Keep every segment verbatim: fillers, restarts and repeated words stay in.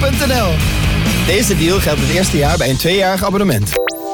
punt n l. Deze deal geldt het eerste jaar bij een tweejarig abonnement.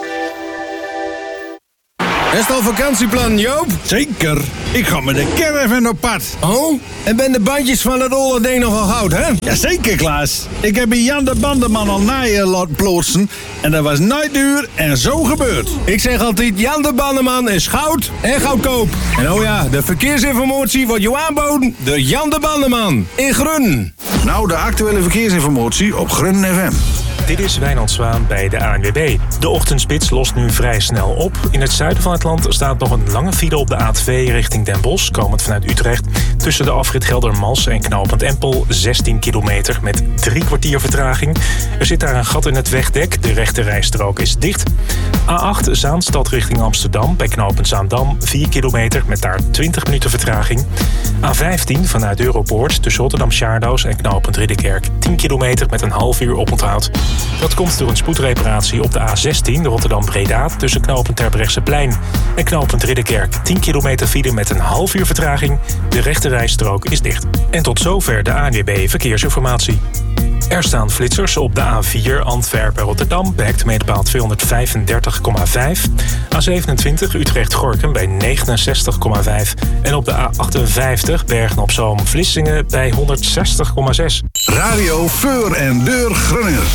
Is het al vakantieplan, Joop? Zeker. Ik ga met de caravan op pad. Oh? En ben de bandjes van het olle ding nogal goud, hè? Jazeker, Klaas. Ik heb bij Jan de Bandenman al naaien laten plotsen. En dat was nooit duur en zo gebeurd. Ik zeg altijd, Jan de Bandenman is goud en goedkoop. En oh ja, de verkeersinformatie wordt je aanboden door Jan de Bandenman in Grun. Nou, de actuele verkeersinformatie op Grun F M. Dit is Wijnand Zwaan bij de A N W B. De ochtendspits lost nu vrij snel op. In het zuiden van het land staat nog een lange file op de A twee richting Den Bosch, komend vanuit Utrecht. Tussen de afrit Geldermalsen en knooppunt Empel, zestien kilometer met drie kwartier vertraging. Er zit daar een gat in het wegdek, de rechte rijstrook is dicht. A acht Zaanstad richting Amsterdam, bij knooppunt Zaandam, vier kilometer met daar twintig minuten vertraging. A vijftien vanuit Europoort tussen Rotterdam-Sjaardoos en knooppunt Ridderkerk, tien kilometer met een half uur oponthoud. Dat komt door een spoedreparatie op de A zestien Rotterdam-Breda tussen knooppunt Terbrechtseplein en knooppunt Ridderkerk. tien kilometer file met een half uur vertraging. De rechte rijstrook is dicht. En tot zover de A N W B Verkeersinformatie. Er staan flitsers op de A vier Antwerpen-Rotterdam bij hectometerpaal tweehonderdvijfendertig komma vijf. A zevenentwintig Utrecht-Gorkum bij negenenzestig komma vijf. En op de A achtenvijftig Bergen-op-Zoom-Vlissingen bij honderdzestig komma zes. Radio Voor en Deur Groningen.